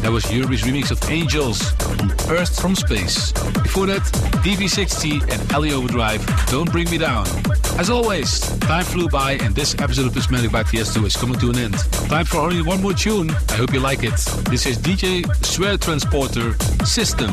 That was Yuri's remix of Angels on Earth from Space. Before that, DV60 and Ellie Overdrive, Don't Bring Me Down. As always, time flew by and this episode of Prismatic by Tiesto is coming to an end. Time for only one more tune. I hope you like it. This is DJ Swear Transporter System.